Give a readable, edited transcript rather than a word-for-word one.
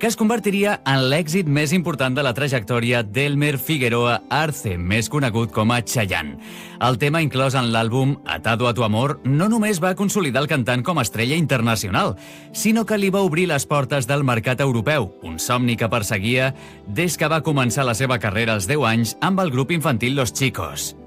que es convertiria en l'èxit més important de la trajectòria d'Elmer Figueroa Arce, més conegut com a Chayanne. El tema inclòs en l'àlbum Atado a tu amor no només va consolidar el cantant com a estrella internacional, sinó que li va obrir les portes del mercat europeu, un somni que perseguia des que va començar la seva carrera als 10 anys amb el grup infantil Los Chicos.